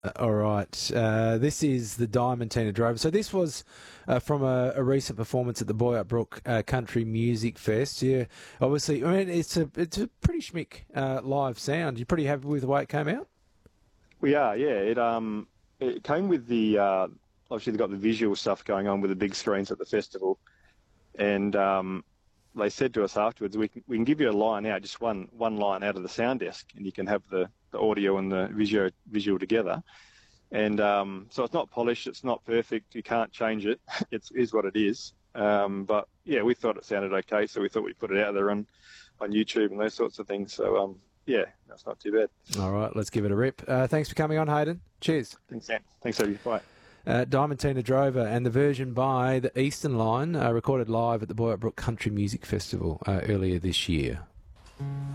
All right. This is the Diamantina Drover. So this was from a recent performance at the Boy Up Brook Country Music Fest. Yeah, obviously. I mean, it's a pretty schmick live sound. You're pretty happy with the way it came out? We are, yeah. It came with the obviously they've got the visual stuff going on with the big screens at the festival, and they said to us afterwards, we can give you a line out, just one line out of the sound desk, and you can have the audio and the visual together. And so it's not polished, it's not perfect, you can't change it. It is what it is. But yeah, we thought it sounded okay, so we thought we'd put it out there on YouTube and those sorts of things. So yeah, that's not too bad. All right, let's give it a rip. Thanks for coming on, Hayden. Cheers. Thanks, Sam. Thanks, Abby. Bye. Diamantina Drover and the version by the Eastern Line, recorded live at the Boy Up Brook Country Music Festival earlier this year.